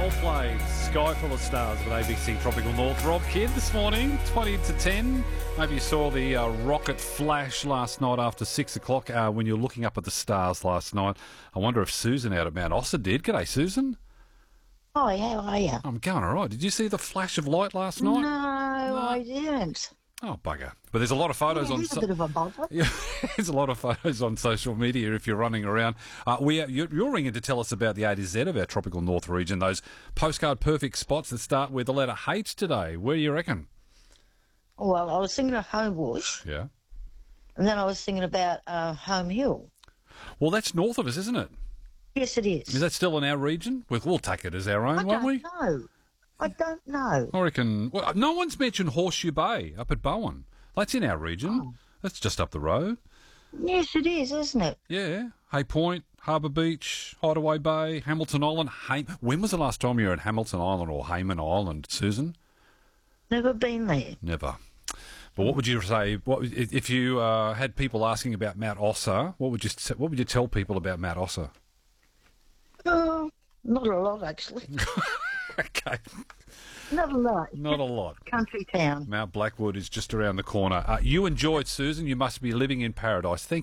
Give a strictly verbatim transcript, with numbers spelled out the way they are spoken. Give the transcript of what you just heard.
Coldplay, Sky Full of Stars with A B C Tropical North. Rob Kidd this morning, twenty to ten. Maybe you saw the uh, rocket flash last night after six o'clock uh, when you were looking up at the stars last night. I wonder if Susan out at Mount Ossa did. G'day, Susan. Hi, how are you? I'm going all right. Did you see the flash of light last night? No, I didn't. Oh, bugger. But there's a lot of photos Yeah, on... it is a so- bit of a bother. Yeah, there's a lot of photos on social media if you're running around. Uh, we are, you're, you're ringing to tell us about the A to Z of our tropical north region, those postcard perfect spots that start with the letter H today. Where do you reckon? Well, I was thinking of Homebush, Yeah. and then I was thinking about uh, Home Hill. Well, that's north of us, isn't it? Yes, it is. Is that still in our region? We'll, we'll take it as our own, I won't don't we? know. I don't know. I reckon... Well, no one's mentioned Horseshoe Bay up at Bowen. That's in our region. Oh. That's just up the road. Yes, it is, isn't it? Yeah. Hay Point, Harbour Beach, Hideaway Bay, Hamilton Island. Hay- when was the last time you were at Hamilton Island or Hayman Island, Susan? Never been there. Never. But what would you say? What if you uh, had people asking about Mount Ossa? What would you what would you tell people about Mount Ossa? Oh, not a lot, actually. Okay, Not a lot. not a lot. Country town. Mount Blackwood is just around the corner. Uh, you enjoyed, Susan. You must be living in paradise. Thank